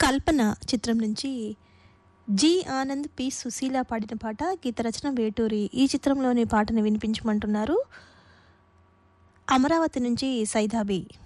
కల్పన చిత్రం నుంచి G Anand P Susheela పాడిన పాట, గీత రచన వేటూరి. ఈ చిత్రంలోని పాటను వినిపించమంటున్నారు అమరావతి నుంచి సైదాబి.